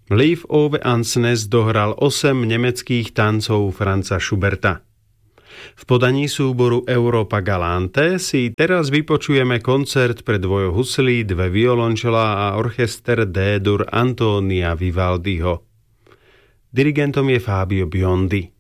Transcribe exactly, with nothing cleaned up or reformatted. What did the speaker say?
Live Ove Ansnes dohral osem nemeckých tancov Franza Schuberta. V podaní súboru Europa Galante si teraz vypočujeme koncert pre dvoje huslí, dve violončelá a orchester D-dur Antonia Vivaldiho. Dirigentom je Fabio Biondi.